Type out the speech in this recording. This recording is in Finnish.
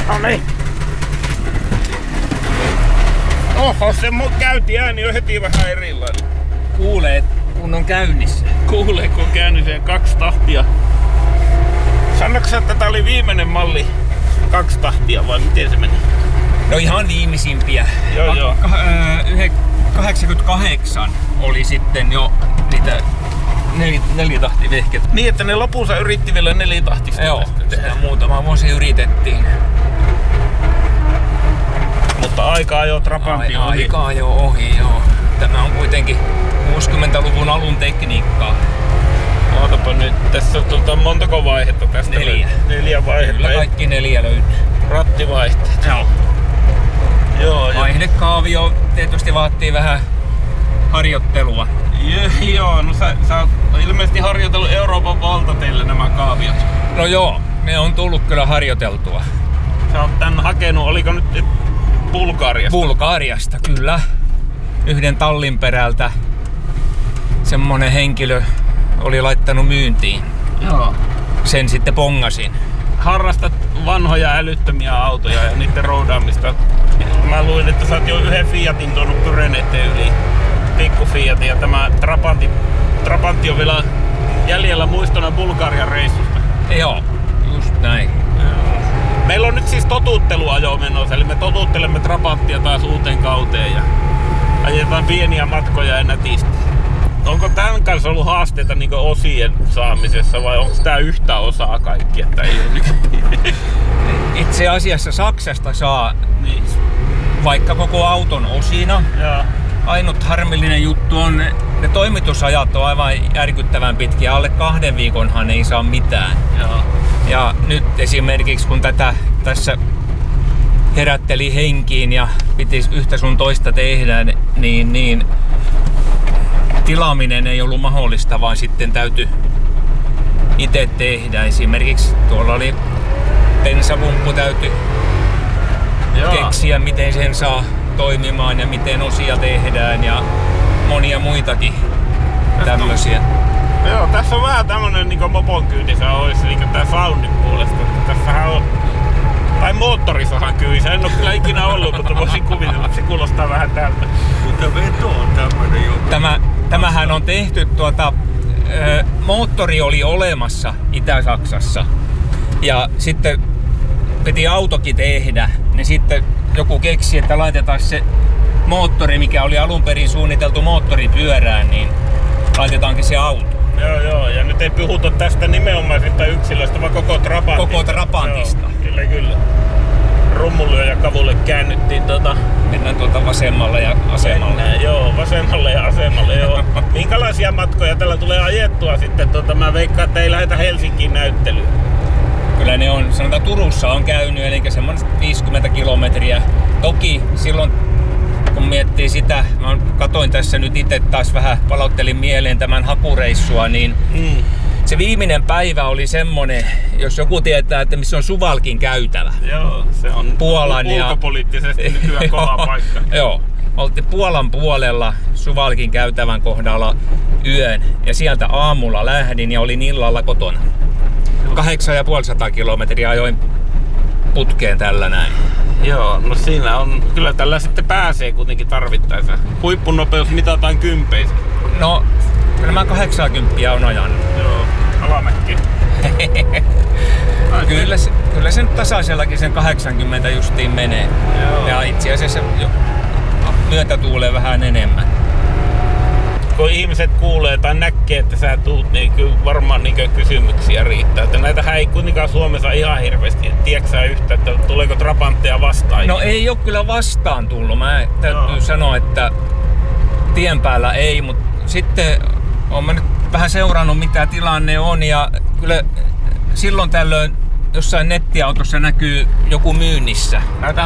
Noniin. Oho, se käynti ääni on heti vähän erilainen. Kuulee, kun on käynnissä. Kuulee, kun on käynnissä 2 tahtia. Sanoitko, että tää oli viimeinen malli 2 tahtia vai miten se meni? No ihan viimeisimpiä. Joo. 88 oli sitten jo niitä 4-tahtivehket. Niin, että ne lopussa yritti vielä 4-tahtista. Joo, sitä muutama vuosi yritettiin. Mutta aikaa jo Trabantti ohi. Aikaa jo ohi, joo. Tämä on kuitenkin 60-luvun alun tekniikkaa. Ootapa nyt, tässä on montako vaihetta tästä? 4. 4 vaihetta. Kyllä kaikki 4 löytyy. Rattivaihteet. Joo. Vaihdekaavio tietysti vaatii vähän harjoittelua. Joo, no sä oot ilmeisesti harjoitellut Euroopan valtateillä nämä kaaviot. No joo, ne on tullut kyllä harjoiteltua. Sä oot tän hakenut, oliko nyt Bulgariasta? Bulgariasta, kyllä. Yhden tallin perältä semmonen henkilö oli laittanut myyntiin. Joo. Sen sitten pongasin. Harrastat vanhoja älyttömiä autoja ja niiden roudaamista. Mä luin, että sä oot jo yhden Fiatin tuonut Pyreneiden yli. Pikku Fiatin, ja tämä Trabantti on vielä jäljellä muistona Bulgarian reissusta. Joo, just näin. Meillä on nyt siis totutteluajo menossa, eli me totuttelemme Trabanttia taas uuteen kauteen ja ajetaan pieniä matkoja ja nätisti. Onko tämän kanssa ollut haasteita niin osien saamisessa vai onko tää yhtä osaa kaikki, että ei ole Itse asiassa Saksasta saa niin. Vaikka koko auton osina. Ja. Ainut harmillinen juttu on, ne toimitusajat on aivan järkyttävän pitkiä. Alle 2 viikonhan ei saa mitään. Ja nyt esimerkiksi kun tätä tässä herätteli henkiin ja piti yhtä sun toista tehdä, niin tilaaminen ei ollut mahdollista, vaan sitten täytyi itse tehdä. Esimerkiksi tuolla oli bensapumppu, täytyi keksiä miten sen saa toimimaan ja miten osia tehdään ja monia muitakin tämmösiä. Joo, tässä on vähän tämmönen niinku mopon kyytissä olisi niinku tää soundin puolesta. Tässähän on, tai moottorissahan kyydissä, en oo kyllä ikinä ollut, mutta voisin kuvitella, että se kuulostaa vähän tältä. Mutta veto on tämmönen juttu. Tämähän on tehty moottori oli olemassa Itä-Saksassa ja sitten piti autokin tehdä, niin sitten joku keksi, että laitetaan se moottori, mikä oli alun perin suunniteltu moottoripyörään, niin laitetaankin se auto. Joo, ja nyt ei puhuta tästä nimenomaisesta yksilöstä, vaan koko Trabantista. Koko Trabantista. Joo, kyllä. Rummulle ja kavulle käännyttiin Mennään tuolta vasemmalle ja asemalle. Joo, vasemmalle ja asemalle, joo. Minkälaisia matkoja tällä tulee ajettua sitten? Mä veikkaan, että ei lähdetä Helsinkiin näyttelyyn. Kyllä ne on, sanotaan Turussa on käynyt, eli semmoinen 50 kilometriä. Toki silloin, kun miettii sitä, mä katoin tässä nyt itse taas vähän, palauttelin mieleen tämän hakureissua, niin se viimeinen päivä oli semmonen, jos joku tietää, että missä on Suwałkin käytävä. Joo, se on Puolan ulkopoliittisesti nykyään kova paikka. Joo, oltiin Puolan puolella Suwałkin käytävän kohdalla yön ja sieltä aamulla lähdin ja olin illalla kotona. 850 kilometriä ajoin putkeen tällä näin. Joo, no siinä on, kyllä tällä sitten pääsee kuitenkin tarvittaessa. Huippunopeus mitataan kympeisiin. No, kyllä mä 80 on ajanut. Joo, alamäkki. Kyllä se nyt tasaisellakin sen 80 justiin menee. Joo. Ja itse asiassa myötätuulee vähän enemmän. Kun ihmiset kuulee tai näkee, että sä tuut, niin kyllä varmaan niin kysymyksiä riittää. Että näitähän ei kuitenkaan Suomessa ihan hirveästi. Tiedätkö sä yhtä, että tuleeko Trabantteja vastaan? No ei oo kyllä vastaan tullut. Mä täytyy sanoa, että tien päällä ei, mutta sitten oon mä nyt vähän seurannut mitä tilanne on ja kyllä silloin tällöin jossain nettiautossa näkyy joku myynnissä. Näitä